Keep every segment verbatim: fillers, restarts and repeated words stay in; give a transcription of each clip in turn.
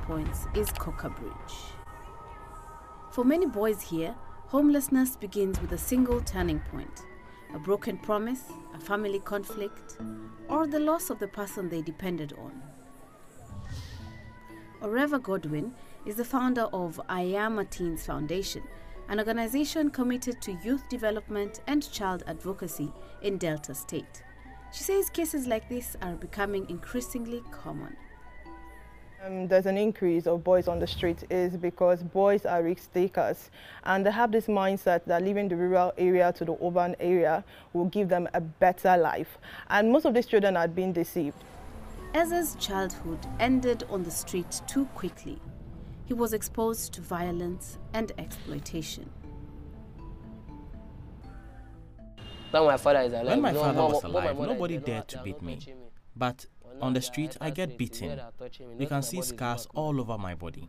points is Coker Bridge. For many boys here, homelessness begins with a single turning point: a broken promise, a family conflict, or the loss of the person they depended on. Oreva Godwin is the founder of I Am a Teens Foundation, an organization committed to youth development and child advocacy in Delta State. She says cases like this are becoming increasingly common. Um, there's an increase of boys on the street is because boys are risk takers, and they have this mindset that leaving the rural area to the urban area will give them a better life. And most of these children are being deceived. Eze's childhood ended on the street too quickly. He was exposed to violence and exploitation. When my father is alive, when my no, father no, was no, alive, my nobody is, dared to beat me. But on the street, I get beaten. You can see scars all over my body.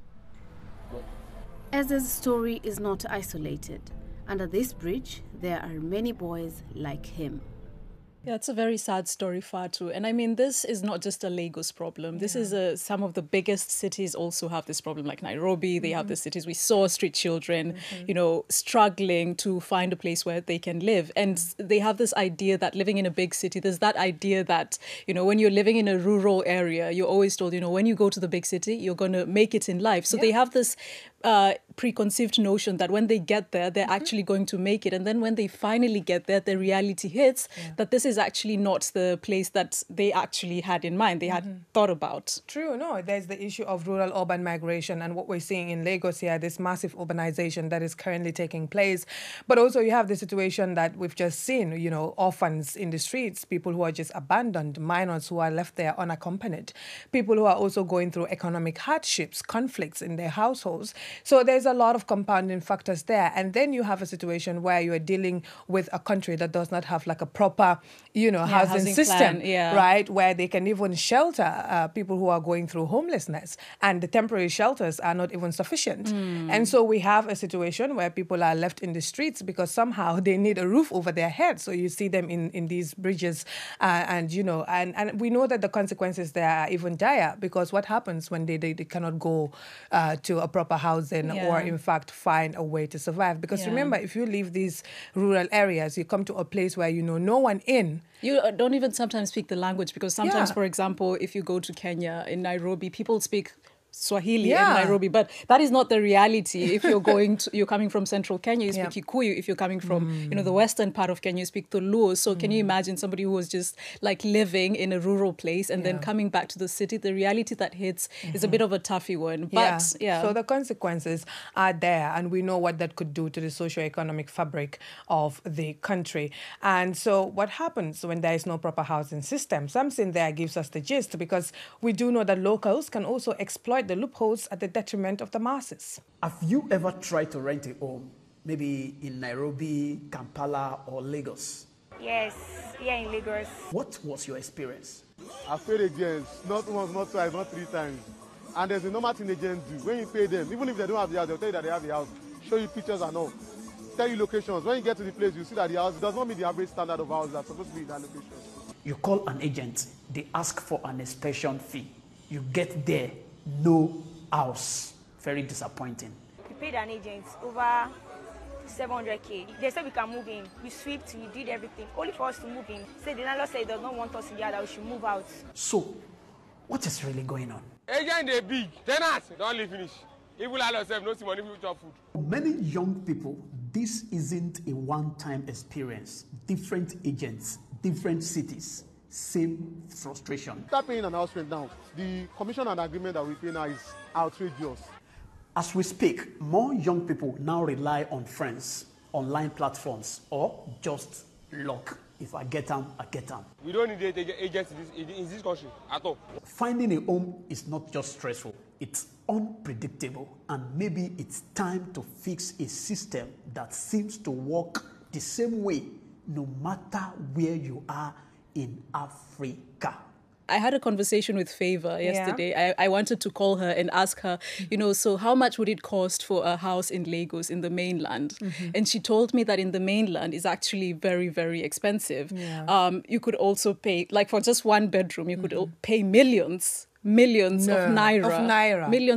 Eze's story is not isolated. Under this bridge, there are many boys like him. Yeah, it's a very sad story, Fatu. And I mean, this is not just a Lagos problem. This yeah. is a, some of the biggest cities also have this problem, like Nairobi. They mm-hmm. have the cities. We saw street children, mm-hmm. you know, struggling to find a place where they can live. And mm-hmm. they have this idea that living in a big city, there's that idea that, you know, when you're living in a rural area, you're always told, you know, when you go to the big city, you're going to make it in life. So yeah. they have this uh, preconceived notion that when they get there, they're mm-hmm. actually going to make it. And then when they finally get there, the reality hits yeah. that this is actually not the place that they actually had in mind, they had mm-hmm. thought about. True, no, there's the issue of rural-urban migration and what we're seeing in Lagos here, this massive urbanization that is currently taking place. But also you have the situation that we've just seen, you know, orphans in the streets, people who are just abandoned, minors who are left there unaccompanied, people who are also going through economic hardships, conflicts in their households. So there's a lot of compounding factors there. And then you have a situation where you are dealing with a country that does not have like a proper, you know, yeah, housing, housing system, yeah. right, where they can even shelter uh, people who are going through homelessness. And the temporary shelters are not even sufficient. Mm. And so we have a situation where people are left in the streets because somehow they need a roof over their head. So you see them in, in these bridges uh, and, you know, and, and we know that the consequences there are even dire, because what happens when they, they, they cannot go uh, to a proper housing yeah. or in fact find a way to survive? Because yeah. remember, if you leave these rural areas, you come to a place where you know no one in. You don't even sometimes speak the language, because sometimes, yeah. for example, if you go to Kenya, in Nairobi, people speak Swahili yeah. in Nairobi, but that is not the reality. If you're going to, you're coming from central Kenya, you speak yeah. Kikuyu. If you're coming from, mm. you know, the western part of Kenya, you speak Tuluo. So mm. can you imagine somebody who was just like living in a rural place and yeah. then coming back to the city? The reality that hits mm-hmm. is a bit of a toughy one. But yeah. yeah. So the consequences are there, and we know what that could do to the socio-economic fabric of the country. And so what happens when there is no proper housing system? Something there gives us the gist, because we do know that locals can also exploit the loopholes at the detriment of the masses. Have you ever tried to rent a home, maybe in Nairobi, Kampala, or Lagos? Yes, here in Lagos. What was your experience? I've paid agents, not once, not twice, not three times. And there's a normal thing agents do. When you pay them, even if they don't have the house, they'll tell you that they have the house, show you pictures and all, tell you locations. When you get to the place, you see that the house does not meet the average standard of house that's supposed to be in that location. You call an agent, they ask for an inspection fee. You get there, no house. Very disappointing. We paid an agent over seven hundred K. They said we can move in. We swept, we did everything, only for us to move in. Say the landlord said he does not want us here, that we should move out. So, what is really going on? Agent, they big. Tenants, don't leave finish. Even landlord self, no money for your food. For many young people, this isn't a one-time experience. Different agents, different cities. Same frustration. Start paying an house rent now. The commission and agreement that we pay now is outrageous. As we speak, more young people now rely on friends, online platforms, or just luck. If I get them, I get them. We don't need agents in this, in this country at all. Finding a home is not just stressful, it's unpredictable, and maybe it's time to fix a system that seems to work the same way no matter where you are in Africa. I had a conversation with Favor yesterday. Yeah. I, I wanted to call her and ask her, you know, so how much would it cost for a house in Lagos, in the mainland? Mm-hmm. And she told me that in the mainland is actually very, very expensive. Yeah. Um, you could also pay, like for just one bedroom, you could mm-hmm. pay millions, millions no, of naira. Of naira. Millions